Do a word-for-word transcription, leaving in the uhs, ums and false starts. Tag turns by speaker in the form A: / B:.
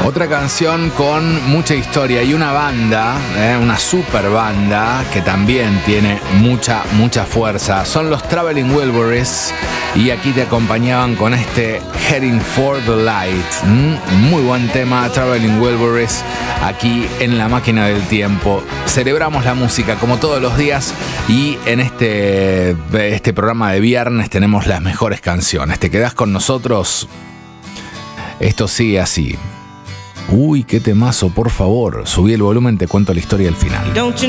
A: Otra canción con mucha historia y una banda, eh, una super banda que también tiene mucha, mucha fuerza. Son los Traveling Wilburys y aquí te acompañaban con este Heading for the Light. Mm, muy buen tema, Traveling Wilburys, aquí en La Máquina del Tiempo. Celebramos la música como todos los días y en este, este programa de viernes tenemos las mejores canciones. ¿Te quedás con nosotros? Esto sigue así. Uy, qué temazo, por favor. Subí el volumen, te cuento la historia al final.